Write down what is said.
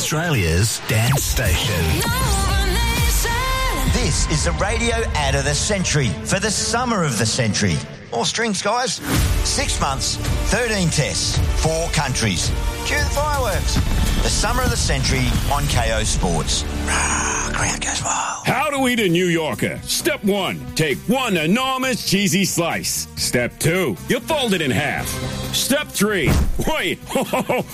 Australia's dance station. This is the radio ad of the century for the summer of the century. More strings, guys. 6 months, 13 tests, 4 countries. Cue the fireworks. The summer of the century on KO Sports. Crowd goes wild. How to eat a New Yorker. Step 1, take 1 enormous cheesy slice. Step 2, you fold it in half. Step 3, wait,